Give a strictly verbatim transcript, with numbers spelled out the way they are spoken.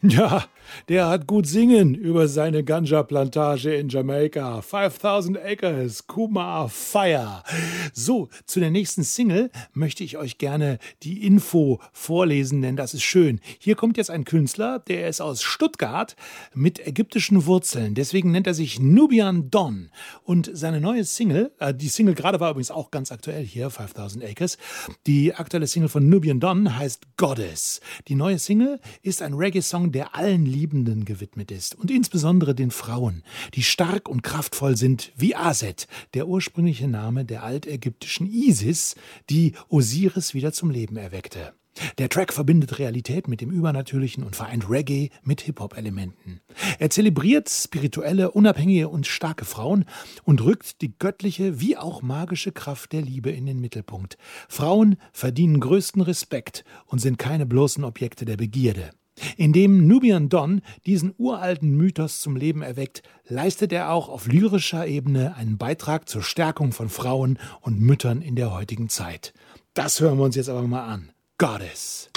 Ja, der hat gut singen über seine Ganja-Plantage in Jamaika. fünftausend Acres, Kumar Fire. So, zu der nächsten Single möchte ich euch gerne die Info vorlesen, denn das ist schön. Hier kommt jetzt ein Künstler, der ist aus Stuttgart mit ägyptischen Wurzeln. Deswegen nennt er sich Nubian Don. Und seine neue Single, äh, die Single gerade war übrigens auch ganz aktuell hier, fünftausend Acres. Die aktuelle Single von Nubian Don heißt Goddess. Die neue Single ist ein Reggae-Song, der allen Liebenden gewidmet ist und insbesondere den Frauen, die stark und kraftvoll sind wie Aset, der ursprüngliche Name der altägyptischen Isis, die Osiris wieder zum Leben erweckte. Der Track verbindet Realität mit dem Übernatürlichen und vereint Reggae mit Hip-Hop-Elementen. Er zelebriert spirituelle, unabhängige und starke Frauen und rückt die göttliche wie auch magische Kraft der Liebe in den Mittelpunkt. Frauen verdienen größten Respekt und sind keine bloßen Objekte der Begierde. Indem Nubian Don diesen uralten Mythos zum Leben erweckt, leistet er auch auf lyrischer Ebene einen Beitrag zur Stärkung von Frauen und Müttern in der heutigen Zeit. Das hören wir uns jetzt aber mal an. Goddess.